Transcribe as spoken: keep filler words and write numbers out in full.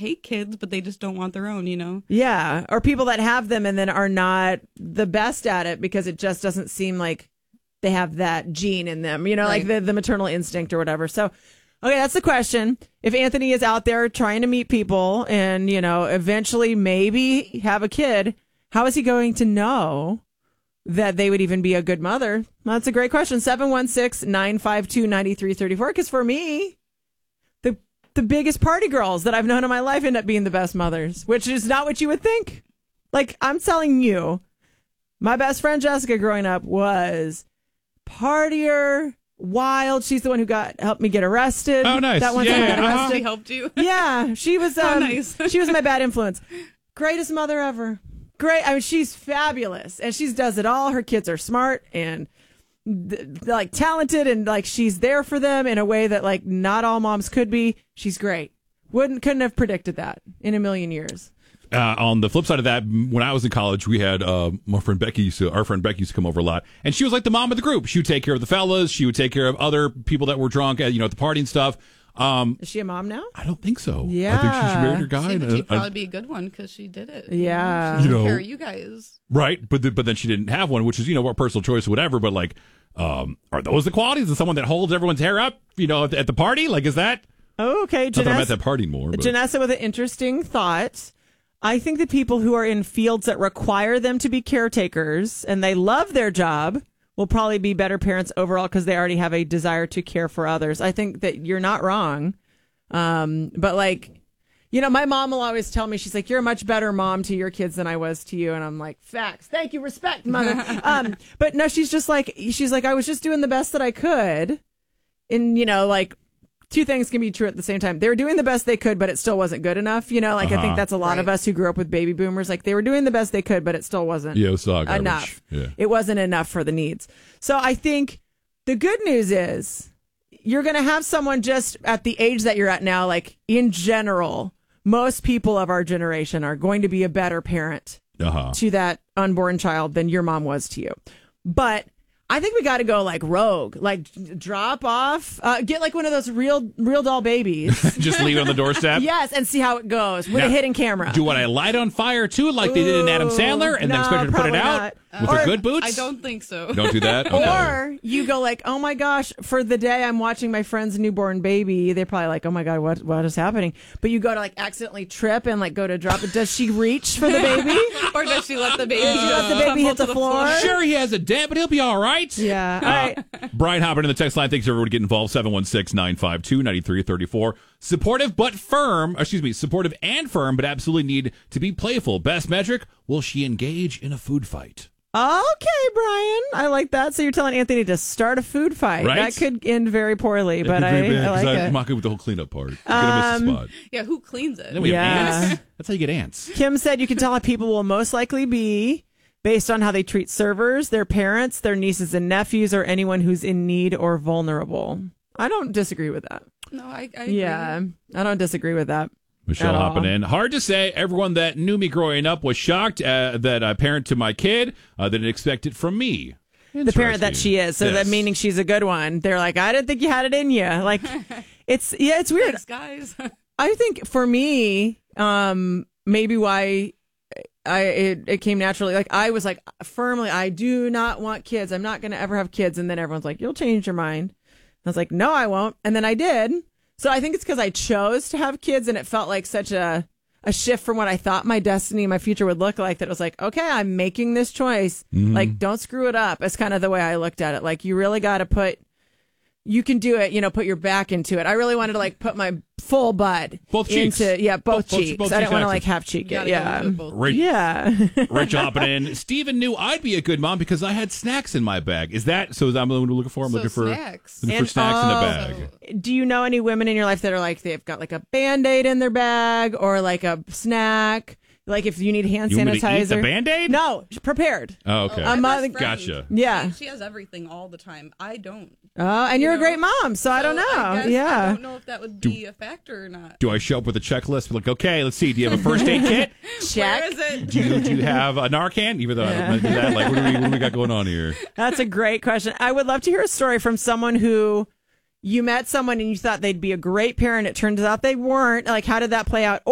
hate kids, but they just don't want their own, you know? Yeah. Or people that have them and then are not the best at it because it just doesn't seem like they have that gene in them, you know, Right. like the, the maternal instinct or whatever. So, okay, that's the question. If Anthony is out there trying to meet people and, you know, eventually maybe have a kid, how is he going to know that they would even be a good mother? Well, that's a great question. seven one six, nine five two, nine three three four. Because for me, the the biggest party girls that I've known in my life end up being the best mothers, which is not what you would think. Like, I'm telling you, my best friend Jessica growing up was partier, wild. She's the one who got helped me get arrested. Oh, nice. That one Yeah, time I yeah, got uh-huh. arrested. She helped you. Yeah, she was. Um, Oh, nice. She was my bad influence. Greatest mother ever. Great. I mean, she's fabulous, and she does it all. Her kids are smart and th- like talented, and like she's there for them in a way that like not all moms could be. She's great. Wouldn't couldn't have predicted that in a million years. Uh, on the flip side of that, when I was in college, we had uh, my friend Becky used to, our friend Becky used to come over a lot, and she was like the mom of the group. She would take care of the fellas. She would take care of other people that were drunk, at, you know, at the party and stuff. Um, Is she a mom now? I don't think so. Yeah. I think she's married her guy. See, and, but she'd uh, probably be a good one because she did it. Yeah. She You took know- care of you guys. right, but the, but then she didn't have one, which is, you know, a personal choice or whatever. But like, um, are those the qualities of someone that holds everyone's hair up, you know, at the, at the party? Like, is that? Oh, okay. Not that I'm at Janessa, that party more. But. Janessa with an interesting thought. I think the people who are in fields that require them to be caretakers and they love their job will probably be better parents overall because they already have a desire to care for others. I think that you're not wrong. Um, but like, you know, my mom will always tell me, she's like, you're a much better mom to your kids than I was to you. And I'm like, facts. Thank you. Respect, mother. um, but no, she's just like, she's like, I was just doing the best that I could. And, you know, like, two things can be true at the same time. They were doing the best they could, but it still wasn't good enough. You know, like Uh-huh. I think that's a lot Right. of us who grew up with baby boomers. Like they were doing the best they could, but it still wasn't Yeah, it was still garbage. enough. Yeah. It wasn't enough for the needs. So I think the good news is you're going to have someone just at the age that you're at now, like in general, most people of our generation are going to be a better parent Uh-huh. to that unborn child than your mom was to you. But I think we got to go like rogue, like d- drop off, uh, get like one of those real, real doll babies. Just leave it on the doorstep. Yes, and see how it goes with Now, a hidden camera. Do what I light on fire too, like they did in Adam Sandler, and no, then expect her to put it probably out not. with Or- her good boots? I don't think so. Don't do that. Okay. Or you go like, oh my gosh, for the day I'm watching my friend's newborn baby, they're probably like, oh my God, what what is happening? But you go to like accidentally trip and like go to drop it. Does she reach for the baby? Or does she let the baby, Does she let the baby hit tumble the to floor? Sure, he has a dent, but he'll be all right. Yeah. All right. Brian Hopper in the text line. Thanks everyone to get involved. seven one six, nine five two, nine three three four. Supportive but firm, excuse me, supportive and firm, but absolutely need to be playful. Best metric, will she engage in a food fight? Okay, Brian. I like that. So you're telling Anthony to start a food fight. Right? That could end very poorly, but I, I like I'm it. not good with the whole cleanup part. You're gonna miss the spot. Yeah, who cleans it? Then we have Yeah. ants. That's how you get ants. Kim said you can tell how people will most likely be based on how they treat servers, their parents, their nieces and nephews, or anyone who's in need or vulnerable. I don't disagree with that. No, I, I agree. Yeah, I don't disagree with that. Michelle At hopping all. in. Hard to say. Everyone that knew me growing up was shocked uh, that a parent to my kid uh, didn't expect it from me. The parent that she is, so Yes. that meaning she's a good one. They're like, I didn't think you had it in you. Like, it's yeah, it's weird. Thanks, guys. I think for me, um, maybe why I it, it came naturally. Like I was like firmly, I do not want kids. I'm not going to ever have kids. And then everyone's like, you'll change your mind. I was like, no, I won't. And then I did. So I think it's because I chose to have kids, and it felt like such a a shift from what I thought my destiny, my future would look like. That it was like, okay, I'm making this choice. Mm-hmm. Like, don't screw it up. It's kind of the way I looked at it. Like, you really got to put. You can do it, you know, put your back into it. I really wanted to like put my full butt Both cheeks. into, yeah, both, Both- both- cheeks. both I cheeks didn't want to access. like half cheek You it. gotta Yeah. go with both. Right. Yeah. Rich hopping in. Steven knew I'd be a good mom because I had snacks in my bag. Is that so? Is that what I'm looking for? I'm So looking for snacks. looking And- for snacks in oh. the bag. Do you know any women in your life that are like, they've got like a Band-Aid in their bag or like a snack? Like if you need hand You want me sanitizer. to eat the Band-Aid? No, prepared. Oh, okay. Um, My uh, best friend, Gotcha. Yeah. She, she has everything all the time. I don't. Oh, and You you're a know? great mom, so, I don't know. I guess yeah. I don't know if that would be a factor or not. Do I show up with a checklist? Be like, okay, let's see. Do you have a first aid kit? Check. Where is it? Do you, do you have a Narcan? Even though I don't do that, like, what do, we, what do we got going on here? That's a great question. I would love to hear a story from someone who you met someone and you thought they'd be a great parent. It turns out they weren't. Like, how did that play out?